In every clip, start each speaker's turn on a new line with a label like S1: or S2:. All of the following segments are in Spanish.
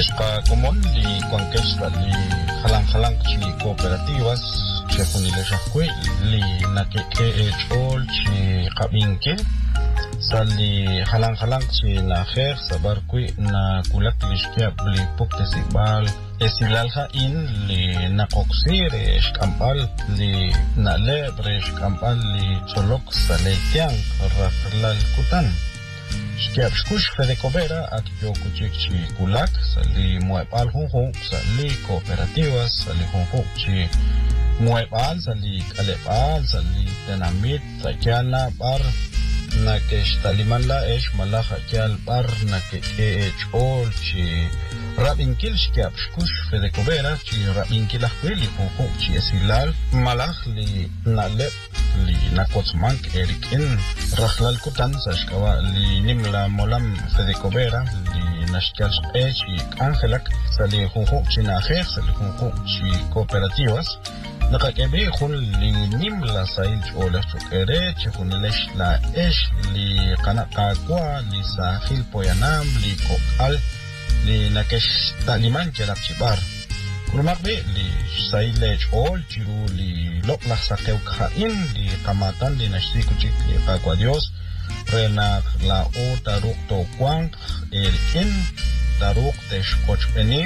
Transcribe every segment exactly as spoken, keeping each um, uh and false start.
S1: Eshka común li conquista li halang halang chi cooperativas che funile shakwe li na ke ke echol chi qabinke sali halang halang chi na kher sabar kwi na kulak lishkia bli pukte sibal esilalha in li na koksir eshkampal li na lebre eshkampal li cholok saletiang raflal kutan Shkiab shkush fede cobera at yo kuchik chi kulak sali muepal hunhun sali cooperativas sali hunhun chi muepal sali kalepal sali tenamit sakyala bar na ke shtaliman la esh malaha kyal bar na ke ke echol chi rabinkil shkiab shkush fede cobera chi rabinkil ahwili hunhun chi esilal malach li nalep li nakotsmank erikin rahlal kutan sashkawa li nimla molam fede cobera li nashkal echi angelak sali hunhu chinajer sali hunhu chi cooperativas nakakebe khun li nimla sail chola chukere chunilesh la esh li kanakakwa li sahil poyanam li kokal li nakesh taliman kelak chibar Kurmakbe li sailej ol chiru li lok nak sakew kain li kamatan li nashikuchik li kakwa Dios renak la o taruk to kwang elkin taruk te shkochpeni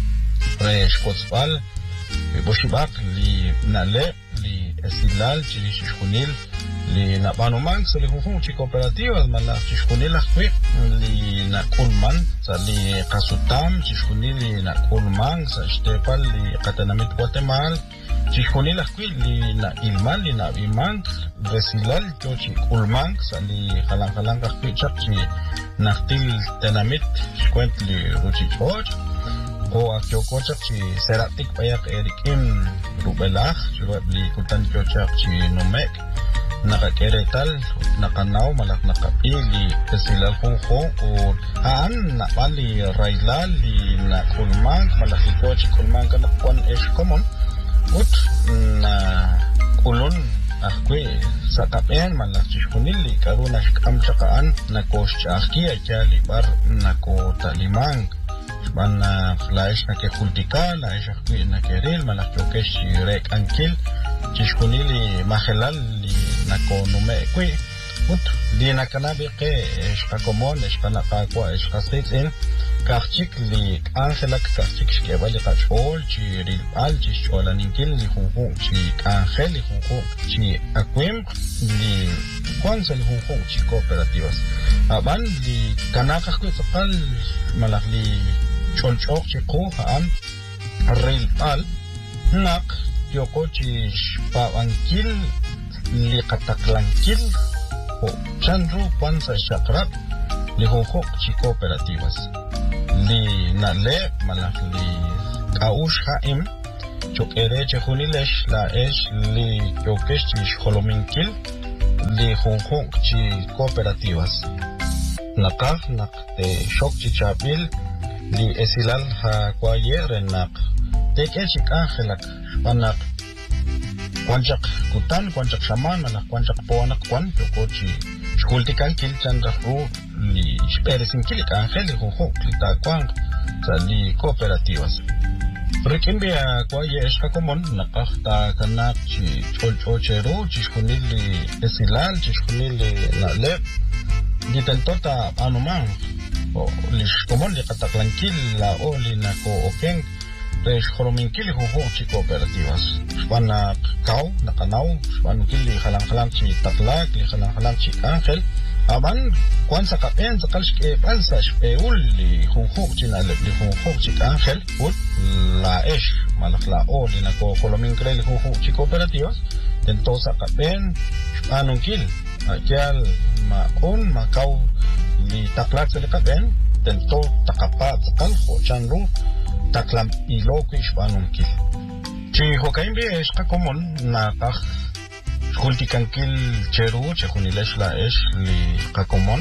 S1: re shkotsbal boshibak li nale li esilal chili shishkunil li nabanumang sa li hufung chi cooperativas malak chishkunil akwik li nakulman sa li kasutam chishkunil li nakulman sa shtepal li katanamit Guatemala chishkunil akwik li na ilman li na imang resilal cho chi kulman sa li halang halang akwik chak chi naktil tenamit shkwent li ruchichot o akyo kochak chi seratik payak erikim rubelach chirweb li kutan kochak chi numek nakakeretal nakanaw malak nakapili kesilal hunho o haan nakali railal li nakulmang malak ito chi kulmang kanakwan esh common ut na kulon akwe sa kapen malak chishkunili karuna shkam chakaan nakosh chaki akyali bar nako talimang Bana laish na ke kultika laish akwi na ke ril malak yokesh rek ankil chishkunili mahelal li nako nume kwi ut li nakanabi ke eshka komon eshka nakakwa eshka sitsin kachik li angelak kachik shkebali kachol chi ril al chi sholaninkil li hunhu chi angel li hunhu chi akwim li kwanza li hunhu chi cooperativas aban li kanaka kwi tsakal malak li Cholchok chiku haam ril al nak yoko chi pawangkil li kataklankil o chanru pansa shakrap li hohok chi cooperativas li nale malak li kaush haim chokere chehunilesh la esh li yokesh chi shkolominkil li hohok chi cooperativas nakak nak te shok chi chabil li esilal ha kwayer nak teke chik angelak panak kwanchak kutan kwanchak shaman malak kwanchak poanak kwan yokochi shkultikan kilchan rahu li speresin kilik angel li hoho klita kwang sa li cooperativas Rikimbia kwaye eshka komon nakakta kanak chi cholchochero chi shkunil li esilal chi shkunil li nalep ditentota anumang o lish komon li kataklankil la o li nako okeng resh horominkil hoho chi cooperativas shwana kau nakanaw shwan kil li halang halang chi taklak li halang halang chi angel aban kwan sa kapen sa kalshk e pansa shpeul li hoho chi nalep li hoho chi angel ut la esh malak la o li nako horominkil li hoho chi cooperativas tento sa kapen shwanong kil akyal maon makaw li taklak sa likapen tento takapat sa kalho chanru taklam iloko ishpanong kil chi hokaimbe eshka komon na kak kultikankil cheru chekunilesh la esh li kakomon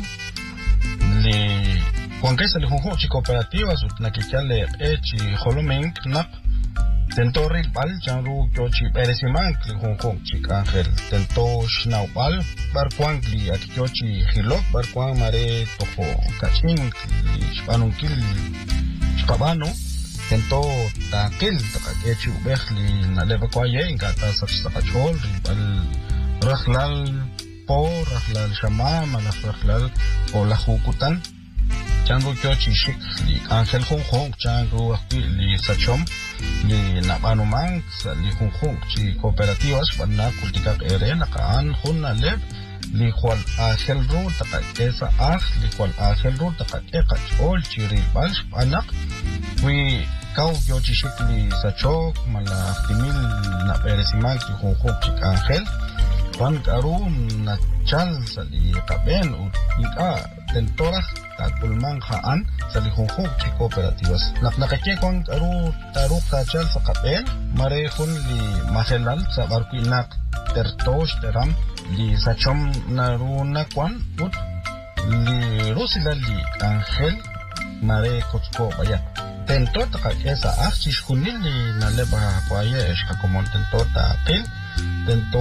S1: li kuankesa li hunho chi cooperativas ut nakikyale e chi holomink nak tento rilbal chanru kyo chi peresimank li hunho chi kangel tento shnawbal bar kuang li akikyo chi hilok bar kuang mare toko kachink li shpanunkil Shkabano tento takil takakechi ubehli na leva kwaye inga tasak sakachol ribal rakhlal po rakhlal shama malak rakhlal o lahukutan chango kyochi shik li angel hong hong chango akwi li sachom li nabano mang sa li hong hong chi cooperativas banna kultikak ere nakaan hun na lev li kwal angel ro taka esa ah li kwal angel ro taka ekach ol chi ribal anak wi kau kyochi shik li sachok malak timil na peresimag li hong hong chik angel Juan Karun na chal sa li kaben u ika tentora takulmang haan sa li hongkong chi cooperativas. Naknakake Juan Karu taruk ta chal sa kaben marehon li mahelal sa barquinak tertosh teram li sachom naruna kwan ut li rusila li angel mare kotsko baya. Tentor takakesa ah chishkunil li naleba kwaye eshka komon tentor takil tento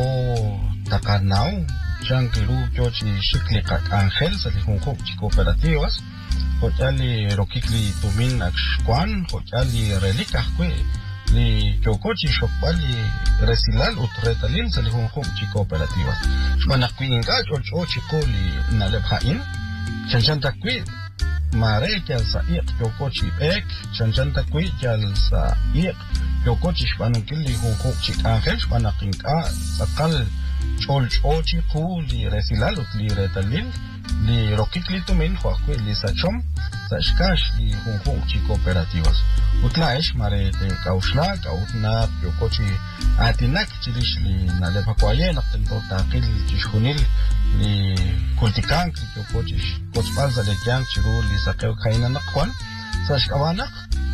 S1: takanaw siyang kiru kyochi shikli kak angel sa lihungkok chi cooperativas hotyali rokikli tumin ak shkwan hotyali relikah kwe li kyokochi shokbali resilal ut retalin sa lihungkok chi cooperativas shmanakwi inga chocho chiko li nalebhain chanchanta kwe mare kyal sa iq kyokochi ek chanchanta kwe kyal sa iq kyokochi shpanungkil lihungkok chi angel shpanakinka sakal chol chochi ku li resilal ut li retalil li rokikli tumin huakwe li sachom sa shkash li hungkong chi cooperativas utlaish mare te kaushla kautna yokochi atinak chilish li nalepakwaye naktento takil chishunil li kultikank li yokochi kochpal sa lekyang chiru li sakeo kaina nakwan sa shkawanak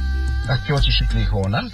S1: akyochi shikli honal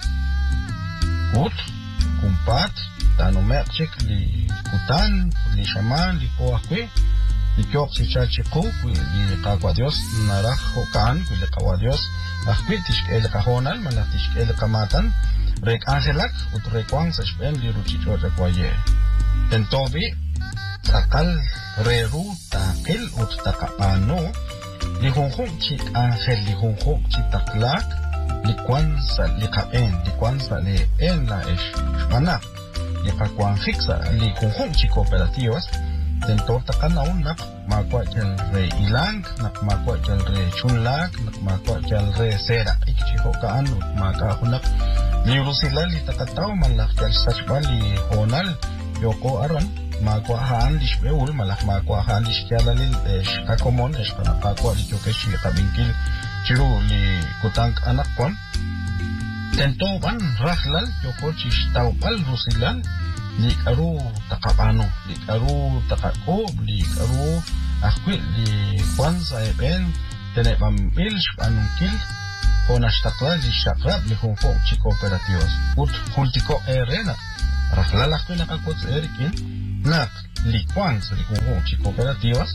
S1: ut kumpat tano merchik li kutan li shaman li poakwe li kyok si chachi ku li kagwa Dios naraj hokan li kawa Dios akwe tishkel kahonal malak tishkel kamatan rek angelak ut rekwang sa shpen li ruchicho rekwaye tentobi takal reru takil ut takapano li hongkong chik angel li hongkong chik taklak li kwan sa li kaen li kwan sa li en la esh shmanak li kakwan fiksa li hongkong chi cooperativas tentor takanaw nak makwa kyal re ilang nak makwa kyal re chunlak nak makwa kyal re sera ikchiho kaan ut makahunak li rusila li takataw malak kyal sachbali honal yoko aron makwa haan lishbeul malak makwa haan lishkyalalil esh kakomon esh panakakwa li kyokeshi kabinkil chiru li kutank anak kon tento ban rahlal yoko chishtawpal rusilan li karu takapano li karu takakob li karu akwi li kwan sa eben tene pambil shpanungkil honashtakla li shakrab li hongkong chi cooperativas ut hultiko erena rahlal akwi nakakots erikin nak li kwan sa li hongkong chi cooperativas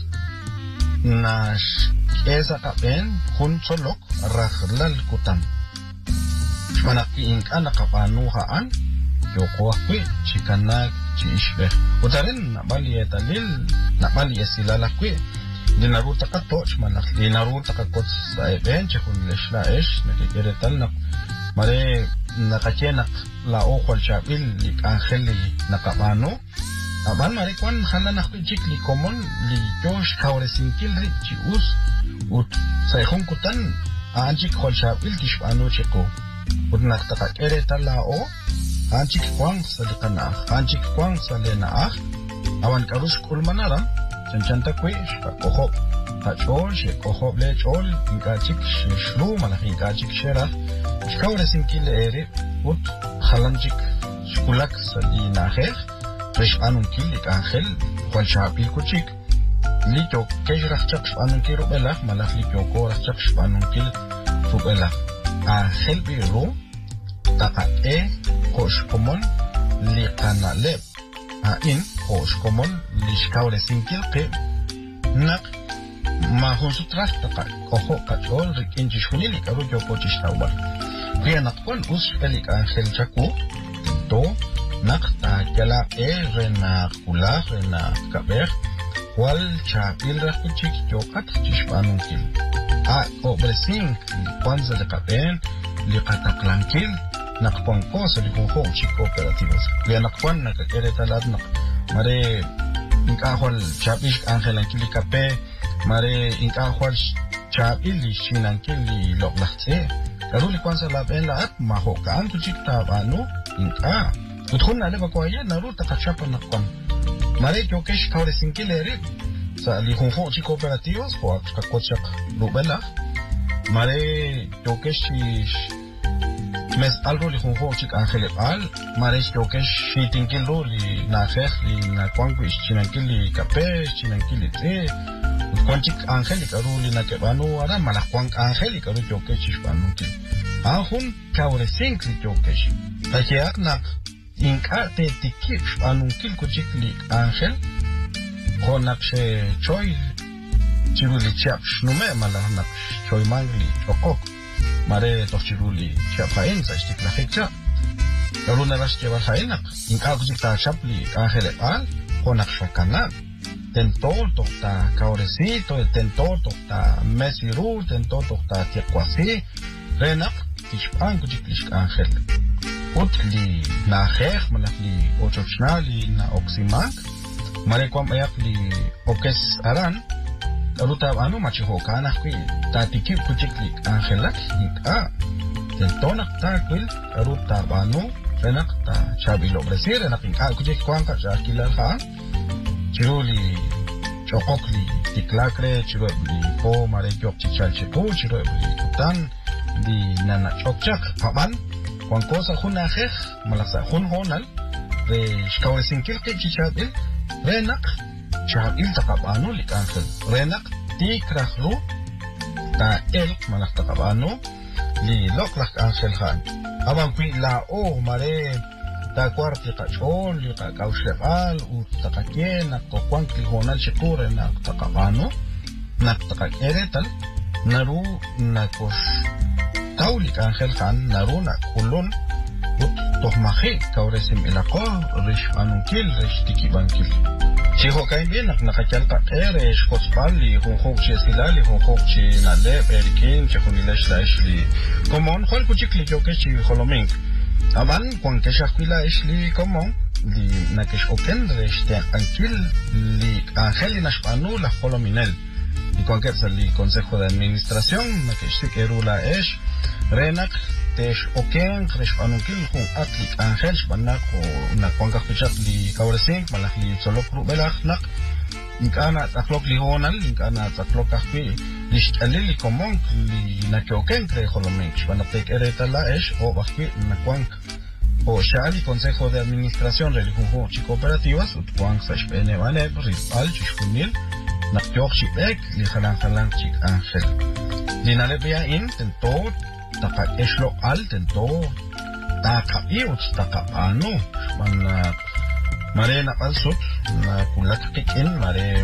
S1: nash esa kapen hun solok rahlal kutan shmanaki inka nakapano haan yoko akwe chikanak chishbe utarin nabali etalil nabali esilala kwe dinaruta ka toch manak dinaruta ka kot sa event chekun leshla esh nakikiretal nak mare nakachenak la okwal chabil lik angeli nakapano aban mare kwan hana nakwe chik li komon li josh kawre sinkil rik chi us ut sa kutan anjik kwal chabil tishpano cheko ut nakakakiretal la o Anjik kwang sa likana, anjik kwang sa lena awan karus kulmanaram, chanchanta kwe, shkakohop, hachol, shekohop lechol, ingachik shlu, malaki ingachik shera, shkawre sinkil ere, ut halanjik shkulak sa linahel, resh anunkil lik angel, kwal shapil kuchik, likyo kej rachak shpanunkil rubelak, malak likyo ko rachak shpanunkil rubelak, angel biro, taka e, hosh komon li kanalep hain hosh komon li shkawre sinkil ke nak mahon sutras taka koho kachol rikin jishuni li karu joko chishtawar kaya nakwan us pelik angel chaku to nak ta jala e rena kula rena kaber wal chapil rakuchik jokat chishpanunkil a obresing li kwanza li kapen li kataklanquil nakpon cosa li junjo chi cooperativas li nakpon nakakere talad nak mare inkahol chapish angelanquil li kape mare inkahol chapi li shinanquil li loklachtse karu li kwanza la ben la at mahokan tu chik tabano inka utkhun na le bakwaye naru takachapa nakpon mare kyokesh kawre sinkileri sa li junjo chi cooperativas ho akakotchak rubela mare kyokesh mes algo li junjo chi angel al mare kyokesh shitinkil ro li na khekh li na kwangwi chinankil li kape chinankil li te kwanchik angel karu li na kebanu ara malakwang angel karu kyokesh shpanuntil ahun kawre sink li kyokesh takiak na inka te tikip shpanuntil kuchik li angel konakse choy chiruli chap shnume malah nak choy mangli chokok mare tochiruli chap hain sa stik la hekcha karuna ras ke haina inka kuchik ta chapli angel al konak shakana tentor tokta kauresito tentor tokta mesiru tentor tokta tikwasi renak tishpan kuchik lish angel utli na khekh malah li ochochnali na oximak mare kwam ayak li okes aran karuta anu machiho kana kwi tatiki kuchiklik angelak ika tentonak ta kwil karuta anu renak ta chabilo bresir renak ika kuchik kwang ka jakilal ha chiruli chokokli tiklakre chiruli po mare kyok chichal chipo chiruli tutan di nana chokchak paman kwang kosa khuna khekh malaksa khun honal re shkawesinkil ke chichabil renak chabil takabano lik angel renak tikrahru ta el malak takabano li loklak angel khan abang pi la o mare ta kwarti ka chol li ka kaushebal u takake na ko kwankli honal shikure na takabano na takakeretal naru na kosh taulik angel khan naru na kulon ut tohmahe kauresim ilako rish anunkil rish tikibankil chiho kain bien nak nakachal ka ere shkospal li junjo chesila li junjo chi nale perkin chkhunila shlashli komon khol kuchikli joke chi holoming aban kon ke shakwila ishli komon li nakesh oken reshte ankil li angel nashpanu la holominel y kon ke li consejo de administración nakesh sikerula esh renak tesh oken kresh anunkil jun atlik angel shpanak o na kwanga kuchak li kawresink malak li solok rubelak nak inkana taklok li honal inkana taklok kahpi lish alil li komon li na kyoken kre holomink shpanak tek ereta la esh o bakpi na kwang o shali consejo de administración religijo chi cooperativas ut kwang sa shpene vale ripal chishkunil na kyok shibek li khalan khalan chik angel li nalebya in tentot taka eslo al tento taka iut taka anu man mare na alsut na kulak kikin mare